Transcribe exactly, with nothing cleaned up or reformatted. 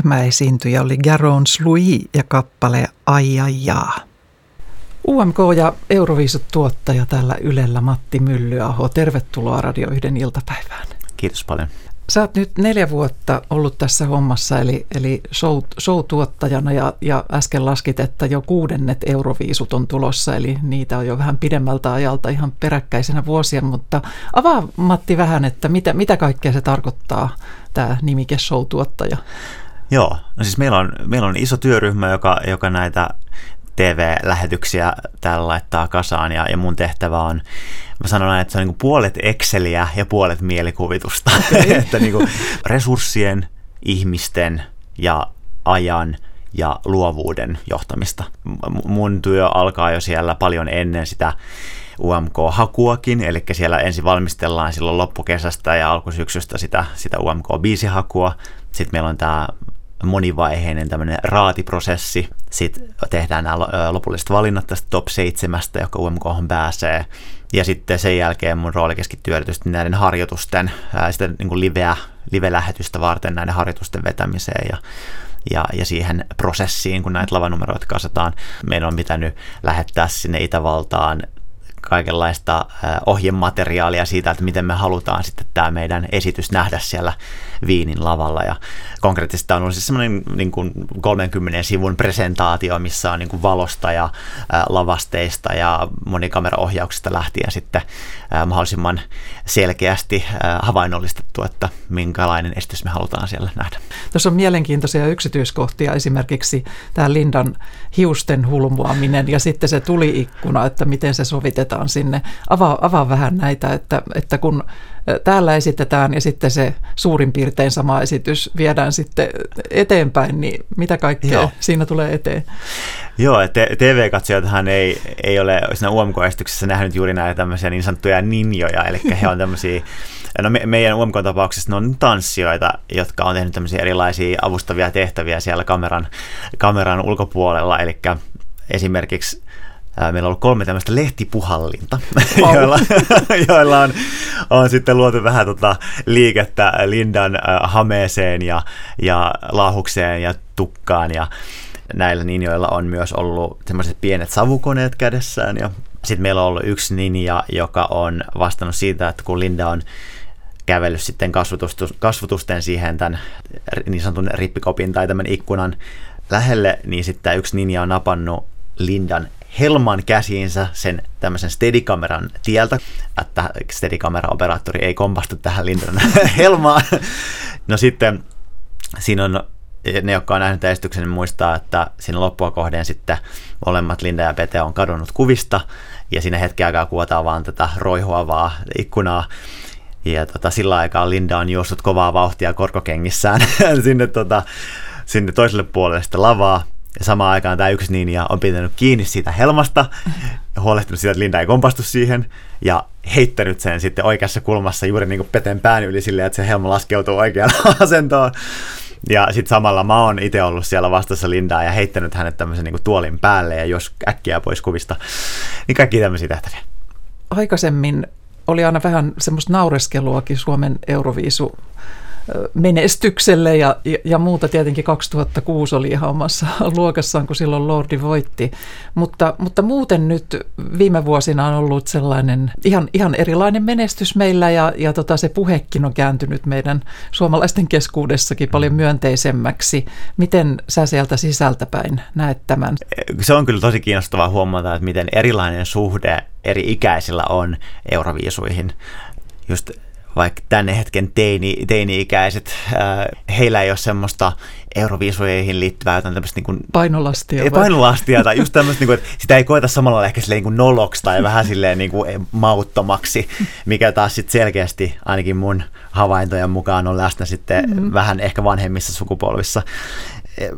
Ryhmäesiintyjä oli Garance Louis ja kappale Ai ai jaa. U M K ja Euroviisut tuottaja täällä Ylellä Matti Myllyaho. Tervetuloa Radio yhden iltapäivään. Kiitos paljon. Sä oot nyt neljä vuotta ollut tässä hommassa, eli, eli show, show-tuottajana ja, ja äsken laskit, että jo kuudennet Euroviisut on tulossa, eli niitä on jo vähän pidemmältä ajalta ihan peräkkäisenä vuosia, mutta avaa Matti vähän, että mitä, mitä kaikkea se tarkoittaa, tämä nimike show-tuottaja? Joo, no siis meillä on, meillä on iso työryhmä, joka, joka näitä T V-lähetyksiä täällä laittaa kasaan ja, ja mun tehtävä on, mä sanon aina, että se on niin kuin puolet Exceliä ja puolet mielikuvitusta, okay. että niin kuin resurssien, ihmisten ja ajan ja luovuuden johtamista. Mun työ alkaa jo siellä paljon ennen sitä U M K-hakuakin, eli siellä ensin valmistellaan silloin loppukesästä ja alkusyksystä sitä, sitä U M K-biisihakua. Sitten meillä on tämä monivaiheinen tämmöinen raatiprosessi. Sitten tehdään nämä lopulliset valinnat tästä top seitsemästä, joka U M K:hon pääsee. Ja sitten sen jälkeen mun rooli keskittyy erityisesti näiden harjoitusten, ää, sitä niin kuin liveä, live-lähetystä varten näiden harjoitusten vetämiseen ja, ja, ja siihen prosessiin, kun näitä lavanumeroita kasataan. Meidän on pitänyt lähettää sinne Itävaltaan kaikenlaista ohjemateriaalia siitä, että miten me halutaan sitten tämä meidän esitys nähdä siellä Viinin lavalla. Ja konkreettisesti on ollut siis semmoinen niin kuin kolmenkymmenen sivun presentaatio, missä on niin kuin valosta ja ää, lavasteista ja monikameraohjauksesta lähtien sitten ää, mahdollisimman selkeästi ää, havainnollistettu, että minkälainen esitys me halutaan siellä nähdä. Tuossa on mielenkiintoisia yksityiskohtia, esimerkiksi tämä Lindan hiusten hulmuaminen ja sitten se tuli-ikkuna, että miten se sovitetaan sinne. Avaa, avaa vähän näitä, että, että kun täällä esitetään ja sitten se suurin piirtein sama esitys viedään sitten eteenpäin, niin mitä kaikkea Joo. siinä tulee eteen? Joo, T V-katsojathan ei, ei ole siinä U M K-esityksessä nähnyt juuri näitä tämmöisiä niin sanottuja ninjoja, eli he on tämmöisiä, no me, meidän U M K-tapauksessa ne on tanssijoita, jotka on tehnyt tämmöisiä erilaisia avustavia tehtäviä siellä kameran, kameran ulkopuolella, eli esimerkiksi meillä on ollut kolme tämmöistä lehtipuhallinta, wow. joilla, joilla on, on sitten luotu vähän tota liikettä Lindan hameeseen ja, ja laahukseen ja tukkaan. Ja näillä ninjoilla on myös ollut semmoiset pienet savukoneet kädessään. Ja sitten meillä on ollut yksi ninja, joka on vastannut siitä, että kun Linda on kävellyt sitten kasvutusten siihen tämän niin sanotun rippikopin tai tämän ikkunan lähelle, niin sitten yksi ninja on napannut Lindan helman käsiinsä sen tämmöisen steadikameran tieltä, että steadikameraoperaattori ei kompastu tähän Lindan helmaan. No sitten siinä on, ne jotka on nähnyt tämän esityksen, niin muistaa, että siinä loppua kohden sitten molemmat Linda ja Pete on kadonnut kuvista, ja siinä hetken aikaa kuvataan vaan tätä roihuavaa ikkunaa. Ja tota, sillä aikaa Linda on juossut kovaa vauhtia korkokengissään sinne, tota, sinne toiselle puolelle sitä lavaa. Ja samaan aikaan tämä yksi ninja on pitänyt kiinni siitä helmasta ja huolehtinut siitä, että Linda ei kompastu siihen ja heittänyt sen sitten oikeassa kulmassa juuri niin kuin Peten pään yli silleen, että se helma laskeutuu oikeaan asentoon. Ja sitten samalla mä oon itse ollut siellä vastassa Lindaa ja heittänyt hänet tämmöisen niin kuin tuolin päälle ja jos äkkiä pois kuvista. Niin kaikki tämmöisiä tehtäviä. Aikaisemmin oli aina vähän semmoista naureskeluakin Suomen Euroviisu menestykselle ja, ja, ja muuta. Tietenkin kaksituhattakuusi oli ihan omassa luokassaan, kun silloin Lordi voitti. Mutta, mutta muuten nyt viime vuosina on ollut sellainen ihan, ihan erilainen menestys meillä ja, ja tota, se puhekin on kääntynyt meidän suomalaisten keskuudessakin paljon myönteisemmäksi. Miten sä sieltä sisältäpäin näet tämän? Se on kyllä tosi kiinnostavaa huomata, että miten erilainen suhde eri ikäisillä on Euroviisuihin. Just vaikka tänne hetken teini, teini-ikäiset, ää, heillä ei ole semmoista Euroviisuihin liittyvää jotain tämmöistä niin kuin painolastia. Vai? Painolastia tai just tämmöistä, niin kuin, että sitä ei koeta samalla lailla ehkä silleen niin kuin noloksi tai vähän silleen niin kuin mauttomaksi, mikä taas sitten selkeästi ainakin mun havaintojen mukaan on läsnä sitten mm-hmm. vähän ehkä vanhemmissa sukupolvissa.